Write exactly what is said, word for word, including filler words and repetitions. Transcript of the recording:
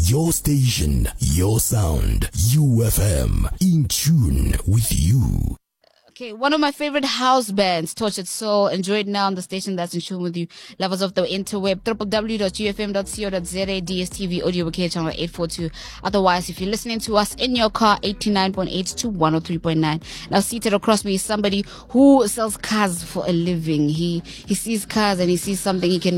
Your station, your sound, U F M, in tune with you. Okay, one of my favorite house bands, Tortured Soul. Enjoy it now on the station that's in tune with you. Lovers of the interweb, w w w dot u f m dot co dot z a, D S T V, audio bouquet channel eight forty-two. Otherwise, if you're listening to us in your car, eighty-nine point eight to one oh three point nine. Now, seated across me is somebody who sells cars for a living. He he sees cars and he sees something he can